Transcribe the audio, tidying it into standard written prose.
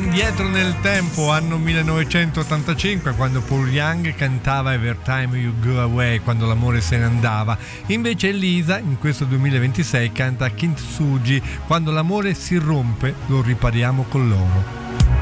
indietro nel tempo, anno 1985, quando Paul Young cantava Every Time You Go Away, quando l'amore se ne andava. Invece Elisa, in questo 2026, canta Kintsugi, quando l'amore si rompe, lo ripariamo con l'oro.